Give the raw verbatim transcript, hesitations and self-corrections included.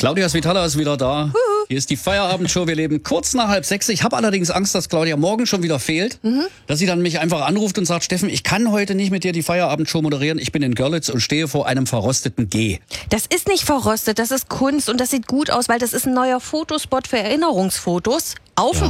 Claudia Svitala ist wieder da. Huhu. Hier ist die Feierabendshow. Wir leben kurz nach halb sechs. Ich habe allerdings Angst, dass Claudia morgen schon wieder fehlt. Mhm. Dass sie dann mich einfach anruft und sagt, Steffen, ich kann heute nicht mit dir die Feierabendshow moderieren. Ich bin in Görlitz und stehe vor einem verrosteten G. Das ist nicht verrostet, das ist Kunst und das sieht gut aus, weil das ist ein neuer Fotospot für Erinnerungsfotos auf Ja. dem